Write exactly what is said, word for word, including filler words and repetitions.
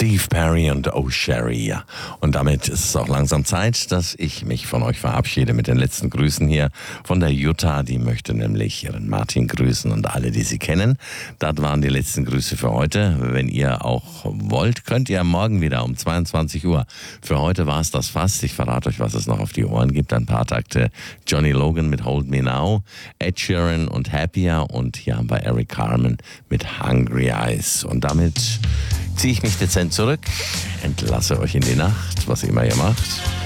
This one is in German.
Steve Perry und Oh Sherry. Und damit ist es auch langsam Zeit, dass ich mich von euch verabschiede mit den letzten Grüßen hier von der Jutta. Die möchte nämlich ihren Martin grüßen und alle, die sie kennen. Das waren die letzten Grüße für heute. Wenn ihr auch wollt, könnt ihr morgen wieder um zweiundzwanzig Uhr. Für heute war es das fast. Ich verrate euch, was es noch auf die Ohren gibt. Ein paar Takte Johnny Logan mit Hold Me Now, Ed Sheeran und Happier und hier haben wir Eric Carmen mit Hungry Eyes. Und damit ziehe ich mich dezent zurück, entlasse euch in die Nacht, was immer ihr macht.